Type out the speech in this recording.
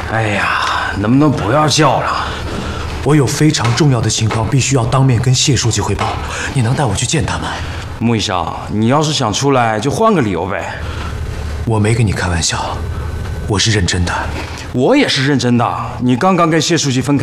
哎呀，能不能不要叫了？ 我有非常重要的情况，必须要当面跟谢书记汇报。你能带我去见他们？ 穆医生，你要是想出来，就换个理由呗。 我没跟你开玩笑，我是认真的。 我也是认真的。你刚刚跟谢书记分开。